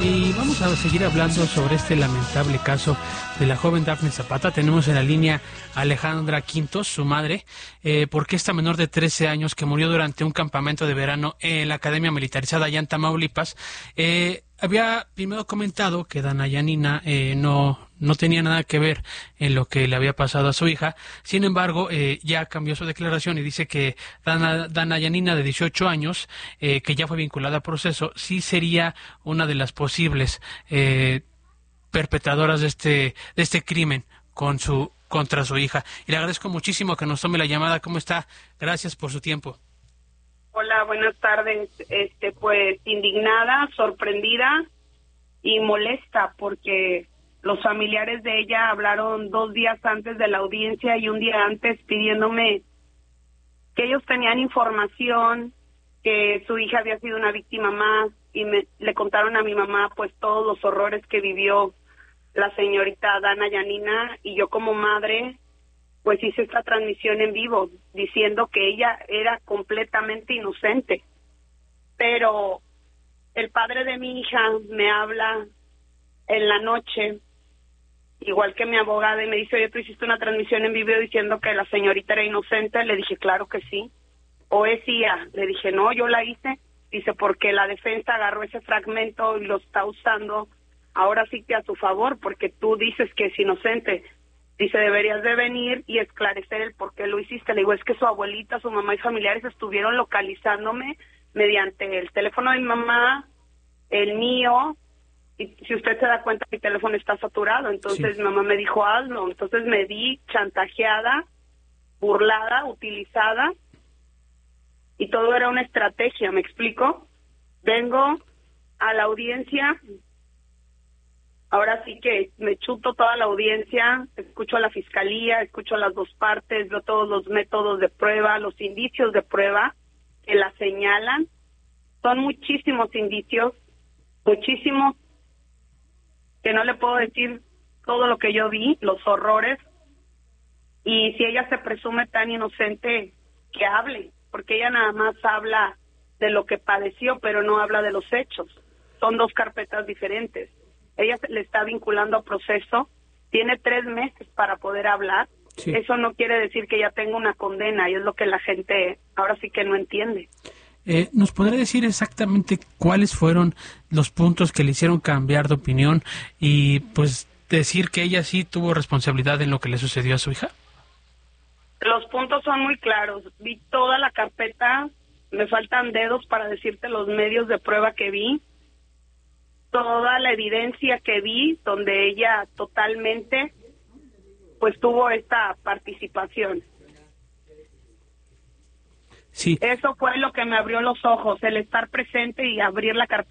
Y vamos a seguir hablando sobre este lamentable caso de la joven Dafne Zapata. Tenemos en la línea a Alejandra Quintos, su madre, porque esta menor de 13 años que murió durante un campamento de verano en la Academia Militarizada allá en Tamaulipas, había primero comentado que Dana Yanina no tenía nada que ver en lo que le había pasado a su hija. Sin embargo, ya cambió su declaración y dice que Dana Yanina, de 18 años, que ya fue vinculada a proceso, sí sería una de las posibles perpetradoras de este crimen contra su hija. Y le agradezco muchísimo que nos tome la llamada. ¿Cómo está? Gracias por su tiempo. Hola, buenas tardes. Pues indignada, sorprendida y molesta porque los familiares de ella hablaron 2 días antes de la audiencia y un día antes pidiéndome que ellos tenían información, que su hija había sido una víctima más, y le contaron a mi mamá pues todos los horrores que vivió la señorita Dana Yanina, y yo como madre pues hice esta transmisión en vivo diciendo que ella era completamente inocente. Pero el padre de mi hija me habla en la noche, igual que mi abogada, y me dice: oye, tú hiciste una transmisión en vivo diciendo que la señorita era inocente. Le dije: claro que sí. ¿O es IA? Le dije: no, yo la hice. Dice: porque la defensa agarró ese fragmento y lo está usando ahora sí que a tu favor, porque tú dices que es inocente. Dice: deberías de venir y esclarecer el por qué lo hiciste. Le digo: es que su abuelita, su mamá y familiares estuvieron localizándome mediante el teléfono de mi mamá, el mío, y si usted se da cuenta, mi teléfono está saturado. Entonces sí. Mi mamá me dijo: hazlo. Entonces me vi chantajeada, burlada, utilizada, y todo era una estrategia. ¿Me explico? Vengo a la audiencia, ahora sí que me chuto toda la audiencia, escucho a la fiscalía, escucho las dos partes, veo todos los métodos de prueba, los indicios de prueba que la señalan. Son muchísimos indicios, muchísimos, que no le puedo decir todo lo que yo vi, los horrores. Y si ella se presume tan inocente, que hable, porque ella nada más habla de lo que padeció, pero no habla de los hechos. Son 2 carpetas diferentes. Ella le está vinculando a proceso, tiene 3 meses para poder hablar. Sí. Eso no quiere decir que ella tenga una condena, y es lo que la gente ahora sí que no entiende. ¿Nos podría decir exactamente cuáles fueron los puntos que le hicieron cambiar de opinión y pues decir que ella sí tuvo responsabilidad en lo que le sucedió a su hija? Los puntos son muy claros. Vi toda la carpeta, me faltan dedos para decirte los medios de prueba que vi, toda la evidencia que vi, donde ella totalmente pues tuvo esta participación. Sí. Eso fue lo que me abrió los ojos, el estar presente y abrir la carpeta.